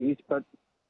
ladies, but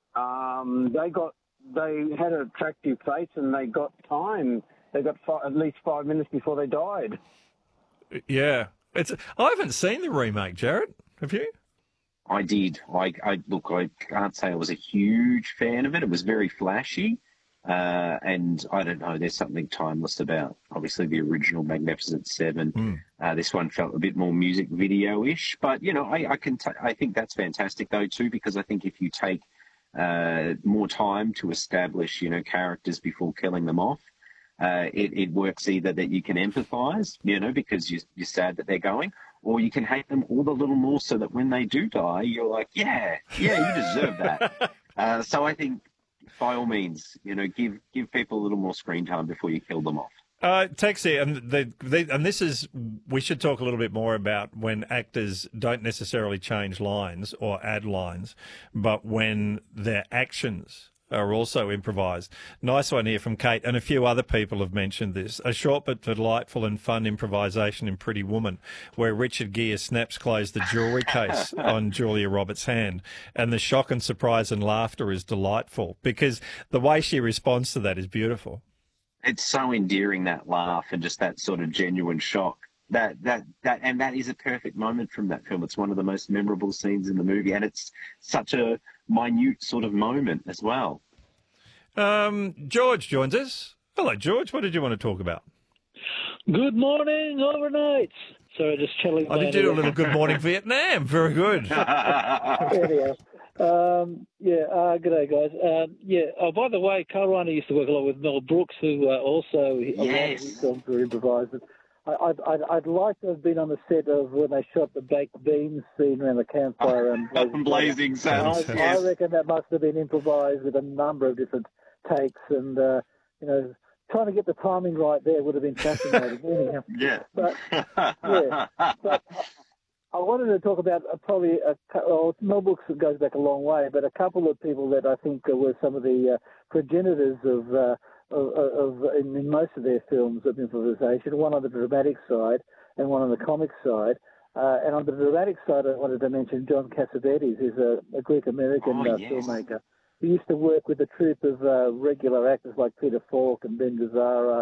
they had an attractive face and they got time. They got at least 5 minutes before they died. Yeah. I haven't seen the remake, Jared. Have you? I did. I can't say I was a huge fan of it. It was very flashy. And I don't know, there's something timeless about, obviously, the original Magnificent Seven. This one felt a bit more music video-ish. But, I think that's fantastic, though, too, because I think if you take more time to establish, characters before killing them off, it works either that you can empathise, because you're sad that they're going, or you can hate them all the little more so that when they do die, you're like, yeah, you deserve that. So I think, by all means, give people a little more screen time before you kill them off. Taxi, and this is, we should talk a little bit more about when actors don't necessarily change lines or add lines, but when their actions are also improvised. Nice one here from Kate, and a few other people have mentioned this. A short but delightful and fun improvisation in Pretty Woman, where Richard Gere snaps closed the jewellery case on Julia Roberts' hand, and the shock and surprise and laughter is delightful because the way she responds to that is beautiful. It's so endearing, that laugh and just that sort of genuine shock. That is a perfect moment from that film. It's one of the most memorable scenes in the movie, and it's such a minute sort of moment as well. George joins us. Hello, George. What did you want to talk about? Good morning, overnight. Sorry, just chilling. I did do a little Good Morning Vietnam. Very good. Anyhow, g'day, guys. Oh, by the way, Carl Reiner used to work a lot with Mel Brooks, who also a lot of his films were improvised. I'd like to have been on the set of when they shot the baked beans scene around the campfire and Blazing Saddles. I reckon that must have been improvised with a number of different takes, and trying to get the timing right there would have been fascinating. Anyhow, but I wanted to talk about Mel Brooks goes back a long way, but a couple of people that I think were some of the progenitors of in most of their films of improvisation, one on the dramatic side and one on the comic side. And on the dramatic side, I wanted to mention John Cassavetes, who's a Greek-American filmmaker, who used to work with a troupe of regular actors like Peter Falk and Ben Gazzara.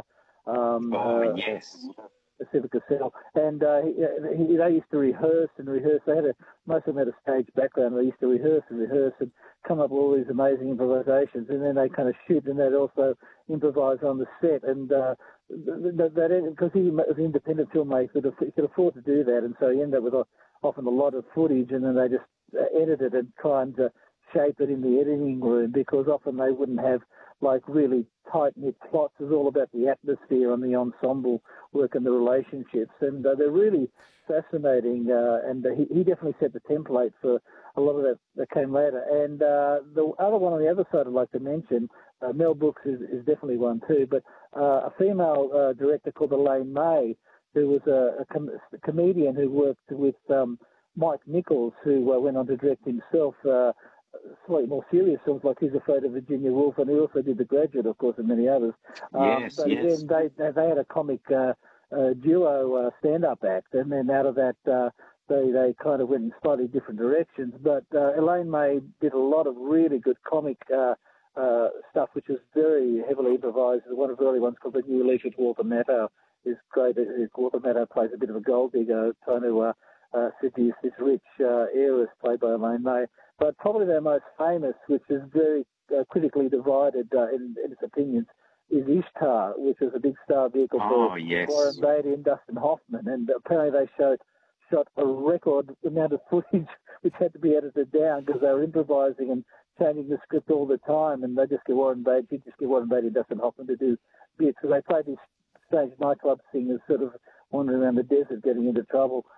Pacific Cell, and they used to rehearse and rehearse. Most of them had a stage background. They used to rehearse and come up with all these amazing improvisations, and then they kind of shoot, and they'd also improvise on the set. And because he was an independent filmmaker, he could afford to do that, and so he ended up with often a lot of footage, and then they just edited and trying to shape it in the editing room, because often they wouldn't have like really tight-knit plots. It's all about the atmosphere and the ensemble work and the relationships, and they're really fascinating, and he definitely set the template for a lot of that came later. And the other one on the other side I'd like to mention, Mel Brooks is definitely one too, but a female director called Elaine May, who was a comedian who worked with Mike Nichols, who went on to direct himself slightly more serious films like Who's Afraid of Virginia Woolf, and he also did The Graduate, of course, and many others. Again, they had a comic duo stand-up act, and then out of that they kind of went in slightly different directions. But Elaine May did a lot of really good comic stuff, which is very heavily improvised. One of the early ones called The New Leaf with Walter Matthau is great. Walter Matthau plays a bit of a gold digger trying to seduce this rich heiress played by Elaine May. But probably their most famous, which is very critically divided in its opinions, is Ishtar, which was a big star vehicle for Warren Beatty and Dustin Hoffman. And apparently they shot a record amount of footage which had to be edited down because they were improvising and changing the script all the time. And they just get Warren Beatty and Dustin Hoffman to do bits. So they played these stage nightclub singers sort of wandering around the desert getting into trouble,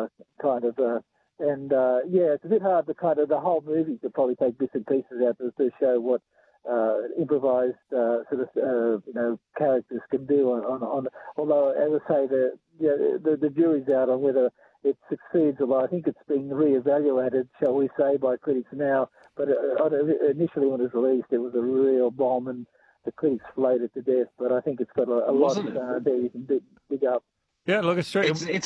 it's a bit hard to kind of, the whole movie to probably take bits and pieces out to show what improvised characters can do on although, as I say, the jury's out on whether it succeeds, although I think it's being re-evaluated, shall we say, by critics now. But initially when it was released, it was a real bomb, and the critics flayed it to death. But I think it's got a lot there you can dig up. Yeah, look, it's true.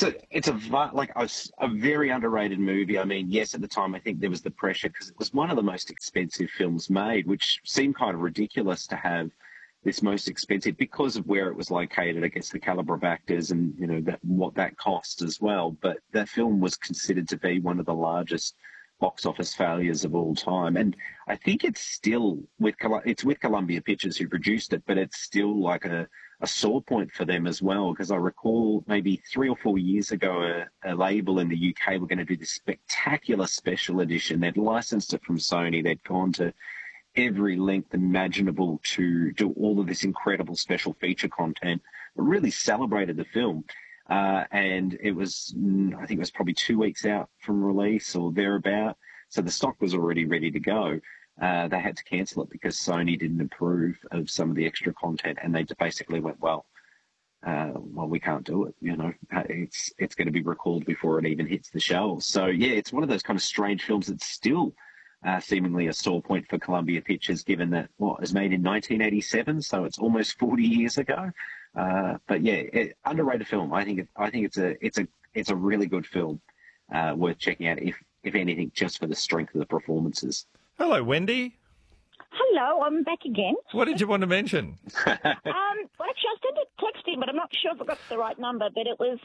It's a very underrated movie. I mean, yes, at the time I think there was the pressure because it was one of the most expensive films made, which seemed kind of ridiculous to have this most expensive because of where it was located against the caliber of actors and what that cost as well. But that film was considered to be one of the largest box office failures of all time, and I think it's still with Columbia Pictures who produced it, but it's still like a sore point for them as well, because I recall maybe 3 or 4 years ago a label in the UK were going to do this spectacular special edition. They'd licensed it from Sony. They'd gone to every length imaginable to do all of this incredible special feature content, but really celebrated the film. And it was, I think it was probably 2 weeks out from release or thereabout. So the stock was already ready to go. They had to cancel it because Sony didn't approve of some of the extra content, and they basically went, well, we can't do it. It's going to be recalled before it even hits the shelves. So yeah, it's one of those kind of strange films that's still seemingly a sore point for Columbia Pictures, given that it was made in 1987, so it's almost 40 years ago. But yeah, underrated film. I think it's a really good film, worth checking out if anything, just for the strength of the performances. Hello, Wendy. Hello, I'm back again. What did you want to mention? Well, actually, I sent a text in, but I'm not sure if I got the right number. But it was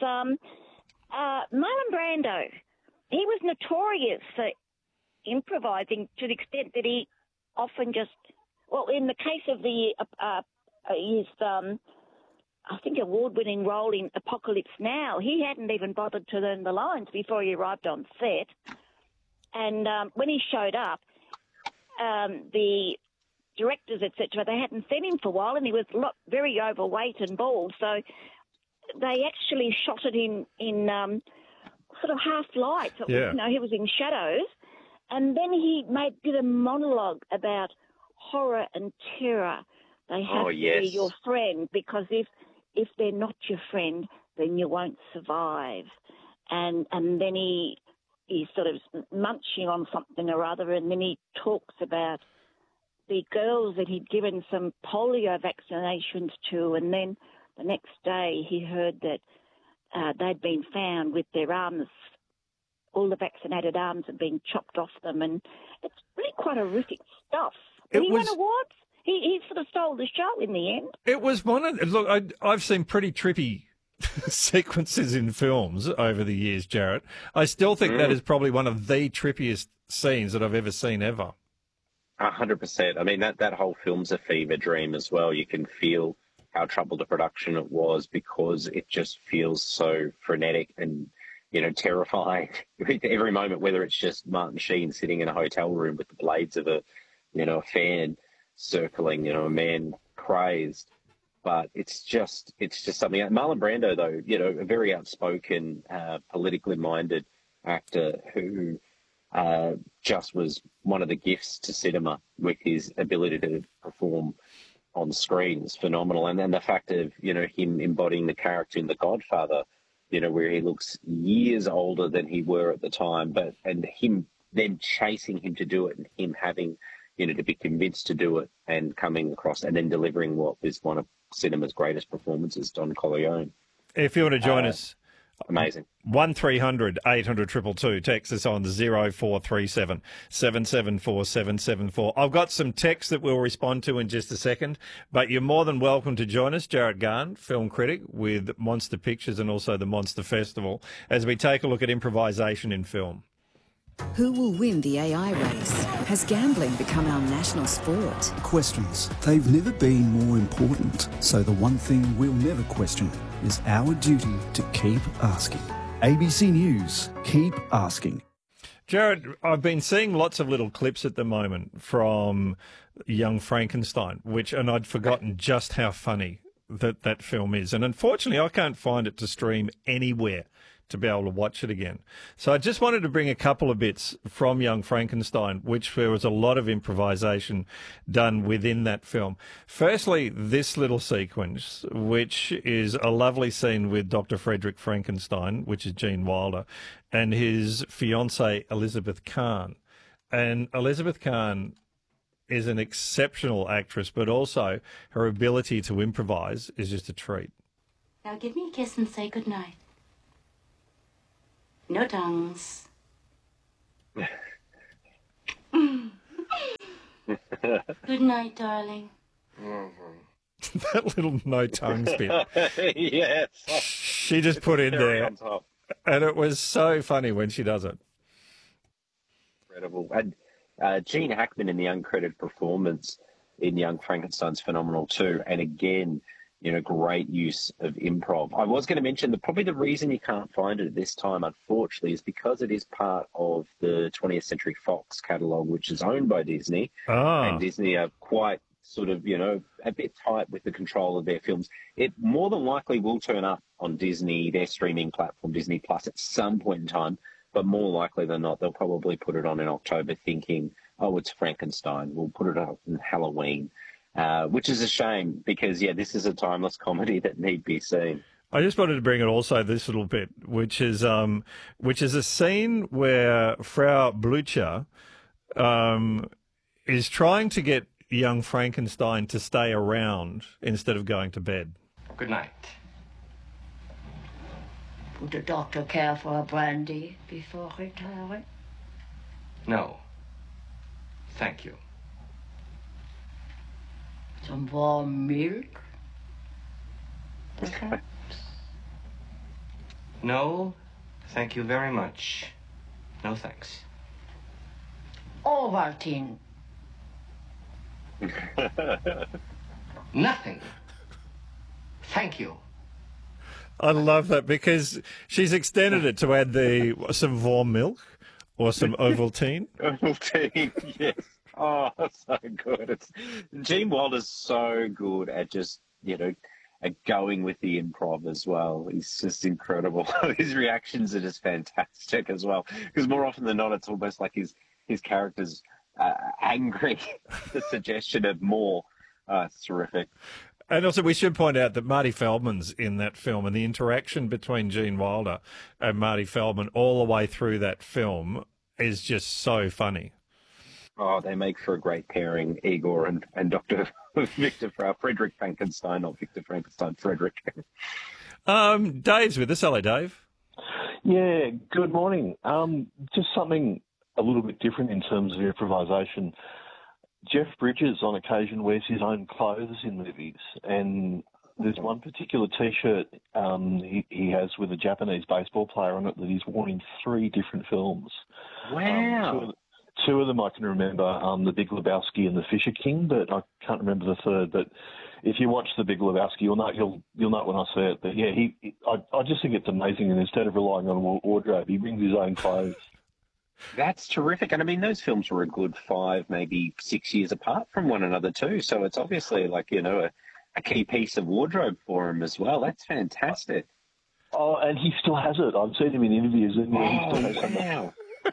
Marlon Brando. He was notorious for improvising to the extent that he often just, in the case of his I think award-winning role in Apocalypse Now, he hadn't even bothered to learn the lines before he arrived on set. And when he showed up, the directors, etc., they hadn't seen him for a while, and he was very overweight and bald. So they actually shot it in sort of half light. So, yeah. He was in shadows. And then he did a monologue about horror and terror. They have to be your friend, because if they're not your friend, then you won't survive. And then he's sort of munching on something or other, and then he talks about the girls that he'd given some polio vaccinations to, and then the next day he heard that they'd been found with their arms, all the vaccinated arms had been chopped off them, and it's really quite horrific stuff. And he won awards. He sort of stole the show in the end. It was I've seen pretty trippy sequences in films over the years, Jarrett. I still think that is probably one of the trippiest scenes that I've ever seen ever. 100%. I mean, that whole film's a fever dream as well. You can feel how troubled the production it was, because it just feels so frenetic and, terrifying every moment, whether it's just Martin Sheen sitting in a hotel room with the blades of a fan circling, a man crazed. But it's just something. Marlon Brando, though, a very outspoken, politically minded actor who just was one of the gifts to cinema with his ability to perform on screen is phenomenal. And then the fact of, him embodying the character in The Godfather, where he looks years older than he were at the time, and him then chasing him to do it, and him having, to be convinced to do it, and coming across and then delivering what is one of cinema's greatest performances, Don Corleone. If you want to join us, amazing. 1300 800 222. Text us on 0437 774 774. I've got some texts that we'll respond to in just a second, but you're more than welcome to join us. Jarrett Garn, film critic with Monster Pictures and also the Monster Festival, as we take a look at improvisation in film. Who will win the AI race? Has gambling become our national sport? Questions. They've never been more important. So the one thing we'll never question is our duty to keep asking. ABC News, keep asking. Jarrett, I've been seeing lots of little clips at the moment from Young Frankenstein, and I'd forgotten just how funny that film is. And unfortunately, I can't find it to stream anywhere to be able to watch it again. So I just wanted to bring a couple of bits from Young Frankenstein, which there was a lot of improvisation done within that film. Firstly, this little sequence, which is a lovely scene with Dr. Frederick Frankenstein, which is Gene Wilder, and his fiancée, Elizabeth Kahn. And Elizabeth Kahn is an exceptional actress, but also her ability to improvise is just a treat. Now give me a kiss and say goodnight. No tongues. Good night, darling. That little no tongues bit. Yes. She just put in there. And it was so funny when she does it. Incredible. And Gene Hackman in the uncredited performance in Young Frankenstein's phenomenal too. And again, great use of improv. I was going to mention that probably the reason you can't find it at this time, unfortunately, is because it is part of the 20th Century Fox catalogue, which is owned by Disney. And Disney are quite sort of, a bit tight with the control of their films. It more than likely will turn up on Disney, their streaming platform, Disney Plus, at some point in time. But more likely than not, they'll probably put it on in October thinking, oh, it's Frankenstein. We'll put it up in Halloween, which is a shame because, this is a timeless comedy that need be seen. I just wanted to bring in also this little bit, which is a scene where Frau Blucher is trying to get young Frankenstein to stay around instead of going to bed. Good night. Would the doctor care for a brandy before retiring? No. Thank you. Some warm milk? Perhaps? No, thank you very much. No thanks. Ovaltine. Nothing. Thank you. I love that because she's extended it to add some warm milk or some Ovaltine. Ovaltine, yes. Oh, so good. Gene Wilder's so good at just, at going with the improv as well. He's just incredible. His reactions are just fantastic as well. Because more often than not, it's almost like his character's angry. The suggestion of more. It's terrific. And also, we should point out that Marty Feldman's in that film, and the interaction between Gene Wilder and Marty Feldman all the way through that film is just so funny. Oh, they make for a great pairing, Igor and Dr. Victor Frederick Frankenstein, not Victor Frankenstein, Frederick. Dave's with us. Hello, Dave. Yeah, good morning. Just something a little bit different in terms of improvisation. Jeff Bridges on occasion wears his own clothes in movies, and there's one particular T-shirt he has with a Japanese baseball player on it that he's worn in 3 different films. Wow. Two of them I can remember, The Big Lebowski and The Fisher King, but I can't remember the third. But if you watch The Big Lebowski, you'll know when I say it. But yeah, I just think it's amazing, and instead of relying on a wardrobe, he brings his own clothes. That's terrific. And I mean, those films were a good 5, maybe 6 years apart from one another too. So it's obviously like, a key piece of wardrobe for him as well. That's fantastic. Oh, and he still has it. I've seen him in interviews. And he still has wow.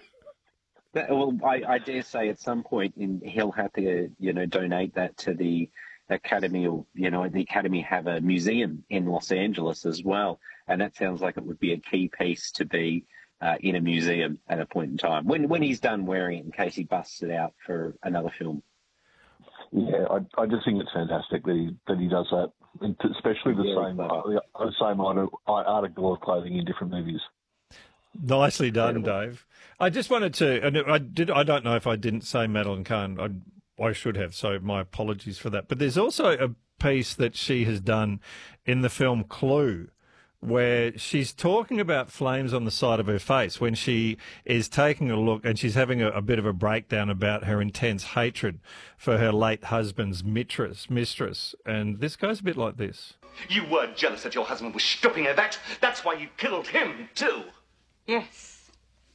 Well, I dare say at some point he'll have to, donate that to the Academy, or, the Academy have a museum in Los Angeles as well. And that sounds like it would be a key piece to be in a museum at a point in time when he's done wearing it in case he busts it out for another film. Yeah, I just think it's fantastic that he does that, especially the same article of clothing in different movies. Nicely done, Dave. I just wanted to, and I don't know if I didn't say Madeline Kahn. I should have, so my apologies for that. But there's also a piece that she has done in the film Clue, where she's talking about flames on the side of her face when she is taking a look, and she's having a bit of a breakdown about her intense hatred for her late husband's mistress. And this goes a bit like this. You weren't jealous that your husband was stripping Yvette. That's why you killed him, too. Yes.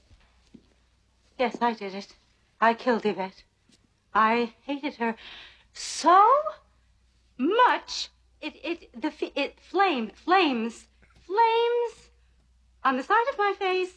Yes, I did it. I killed Yvette. I hated her so much. Flames on the side of my face,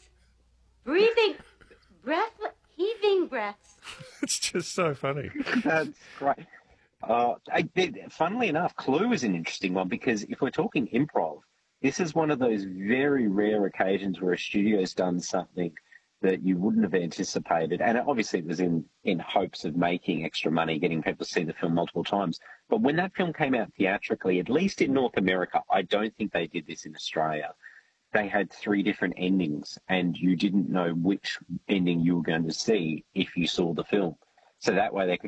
heaving breaths. It's just so funny. That's great. Funnily enough, Clue is an interesting one because if we're talking improv, this is one of those very rare occasions where a studio's done something that you wouldn't have anticipated. And obviously it was in hopes of making extra money, getting people to see the film multiple times. But when that film came out theatrically, at least in North America, I don't think they did this in Australia. They had 3 different endings, and you didn't know which ending you were going to see if you saw the film. So that way they could